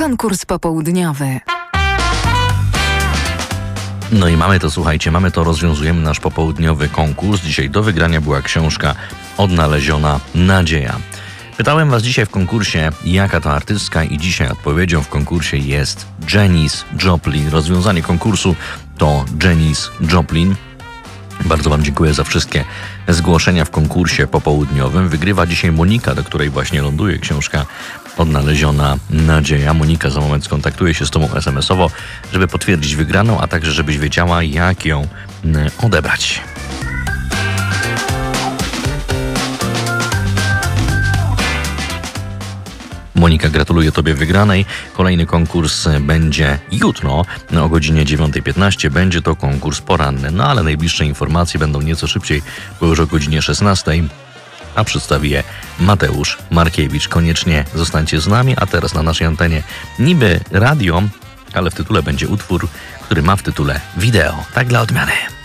Konkurs popołudniowy. No i mamy to, słuchajcie, rozwiązujemy nasz popołudniowy konkurs. Dzisiaj do wygrania była książka Odnaleziona Nadzieja. Pytałem Was dzisiaj w konkursie, jaka to artystka, i dzisiaj odpowiedzią w konkursie jest Janis Joplin. Rozwiązanie konkursu to Janis Joplin. Bardzo Wam dziękuję za wszystkie zgłoszenia w konkursie popołudniowym. Wygrywa dzisiaj Monika, do której właśnie ląduje książka Odnaleziona Nadzieja. Monika za moment skontaktuje się z Tobą SMS-owo, żeby potwierdzić wygraną, a także żebyś wiedziała, jak ją odebrać. Monika, gratuluję Tobie wygranej. Kolejny konkurs będzie jutro o godzinie 9:15. Będzie to konkurs poranny, no ale najbliższe informacje będą nieco szybciej, bo już o godzinie 16:00, a przedstawi je Mateusz Markiewicz. Koniecznie zostańcie z nami, a teraz na naszej antenie niby radio, ale w tytule będzie utwór, który ma w tytule wideo. Tak dla odmiany.